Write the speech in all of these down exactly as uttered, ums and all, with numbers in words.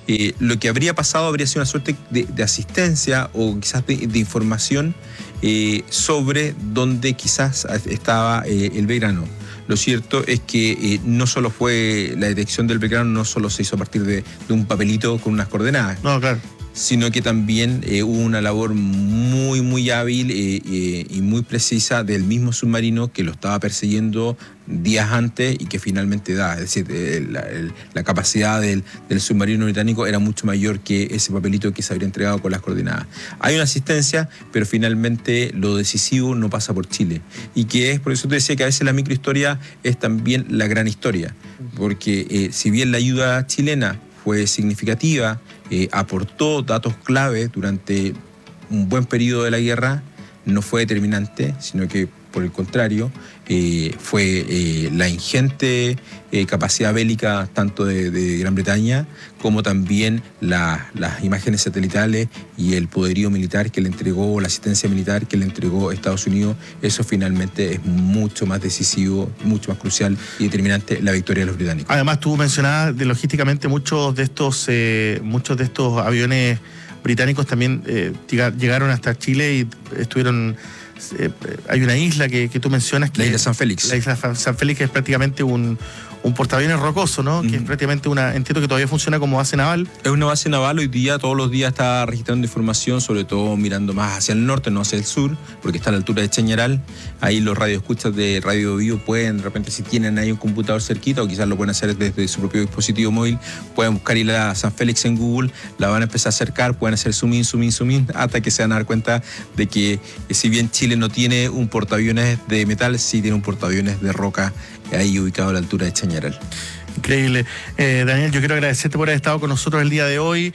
Eh, lo que habría pasado habría sido una suerte de, de asistencia o quizás de, de información eh, sobre dónde quizás estaba eh, el Belgrano. Lo cierto es que eh, no solo fue la detección del Belgrano, no solo se hizo a partir de, de un papelito con unas coordenadas. No, claro. Sino que también eh, hubo una labor muy, muy hábil eh, eh, y muy precisa del mismo submarino que lo estaba persiguiendo días antes y que finalmente da. Es decir, eh, la, el, la capacidad del, del submarino británico era mucho mayor que ese papelito que se habría entregado con las coordenadas. Hay una asistencia, pero finalmente lo decisivo no pasa por Chile. Y que es, por eso te decía que a veces la microhistoria es también la gran historia. Porque eh, si bien la ayuda chilena fue significativa, eh, aportó datos clave durante un buen periodo de la guerra, no fue determinante, sino que por el contrario, eh, fue eh, la ingente eh, capacidad bélica tanto de, de Gran Bretaña como también la, las imágenes satelitales y el poderío militar que le entregó, la asistencia militar que le entregó Estados Unidos. Eso finalmente es mucho más decisivo, mucho más crucial y determinante la victoria de los británicos. Además, tú mencionabas de logísticamente muchos de estos, eh, muchos de estos aviones británicos también eh, llegaron hasta Chile y estuvieron... Eh, hay una isla que, que tú mencionas que la isla San Félix. La isla San Félix, que es prácticamente un, un portaaviones rocoso, ¿no? Mm. Que es prácticamente una, entiendo que todavía funciona como base naval. Es una base naval, hoy día, todos los días está registrando información, sobre todo mirando más hacia el norte, no hacia el sur, porque está a la altura de Chañaral. Ahí los radioescuchas de Radio Bio pueden, de repente, si tienen ahí un computador cerquita, o quizás lo pueden hacer desde su propio dispositivo móvil, pueden buscar Isla San Félix en Google, la van a empezar a acercar, pueden hacer zoom in, zoom in, zoom in, hasta que se van a dar cuenta de que, eh, si bien Chile no tiene un portaaviones de metal, sí tiene un portaaviones de roca ahí ubicado a la altura de Chañaral. Increíble. Eh, Daniel, yo quiero agradecerte por haber estado con nosotros el día de hoy.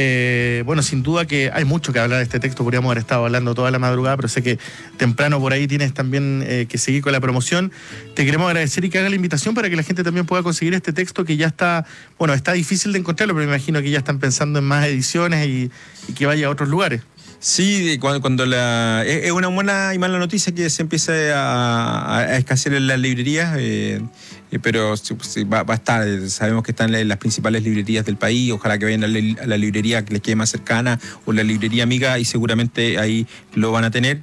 Eh, bueno, sin duda que hay mucho que hablar de este texto, podríamos haber estado hablando toda la madrugada, pero sé que temprano por ahí tienes también eh, que seguir con la promoción. Te queremos agradecer y que haga la invitación para que la gente también pueda conseguir este texto que ya está, bueno, está difícil de encontrarlo, pero me imagino que ya están pensando en más ediciones y, y que vaya a otros lugares. Sí, cuando, cuando la es, es una buena y mala noticia que se empiece a, a escasear en las librerías, eh, eh, pero sí, va, va a estar. Sabemos que están en las principales librerías del país. Ojalá que vayan a la, a la librería que les quede más cercana o la librería amiga y seguramente ahí lo van a tener.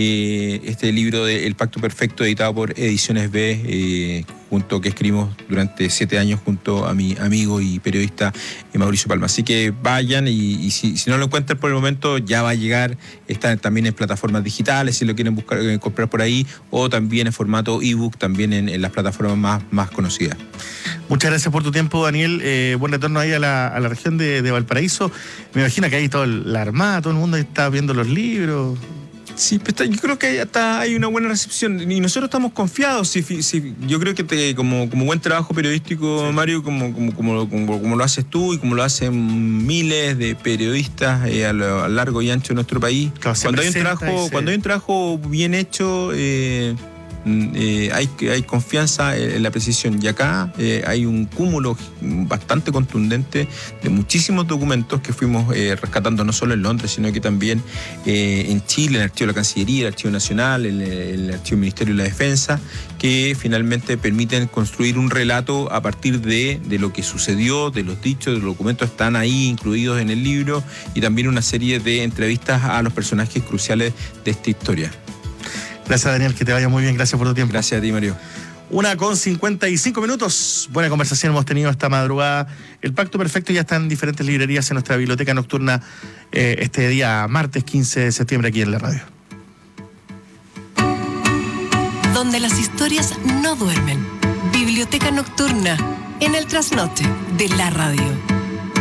Eh, este libro de El Pacto Perfecto, editado por Ediciones B, eh, junto que escribimos durante siete años junto a mi amigo y periodista Mauricio Palma. Así que vayan y, y si, si no lo encuentran por el momento, ya va a llegar. Está también en plataformas digitales si lo quieren buscar, eh, comprar por ahí, o también en formato ebook, también en, en las plataformas más, más conocidas. Muchas gracias por tu tiempo, Daniel. Eh, buen retorno ahí a la, a la región de, de Valparaíso. Me imagino que ahí toda la armada, todo el mundo está viendo los libros. Sí, pues yo creo que hasta hay una buena recepción y nosotros estamos confiados. Sí, sí, yo creo que te, como, como buen trabajo periodístico, sí. Mario, como, como, como, como, como lo haces tú y como lo hacen miles de periodistas eh, a lo a largo y ancho de nuestro país, claro, cuando, hay un trabajo, se... cuando hay un trabajo bien hecho, eh, eh, hay, hay confianza en la precisión. Y acá eh, hay un cúmulo bastante contundente de muchísimos documentos que fuimos eh, rescatando no solo en Londres, sino que también eh, en Chile, en el Archivo de la Cancillería, el Archivo Nacional, el, el Archivo del Ministerio de la Defensa, que finalmente permiten construir un relato a partir de, de lo que sucedió, de los dichos, de los documentos están ahí incluidos en el libro, y también una serie de entrevistas a los personajes cruciales de esta historia. Gracias, Daniel, que te vaya muy bien. Gracias por tu tiempo. Gracias a ti, Mario. Una con cincuenta y cinco minutos. Buena conversación hemos tenido esta madrugada. El Pacto Perfecto ya está en diferentes librerías en nuestra biblioteca nocturna eh, este día martes quince de septiembre aquí en la radio. Donde las historias no duermen. Biblioteca nocturna en el trasnoche de la radio.